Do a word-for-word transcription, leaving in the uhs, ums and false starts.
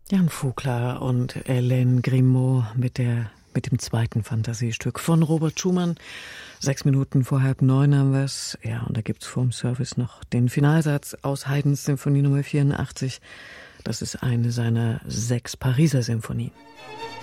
Jan Vogler und Hélène Grimaud mit der mit dem zweiten Fantasiestück von Robert Schumann. Sechs Minuten vor halb neun haben wir es. Ja, und da gibt's vorm Service noch den Finalsatz aus Haydns Symphonie Nummer vierundachtzig. Das ist eine seiner sechs Pariser Sinfonien.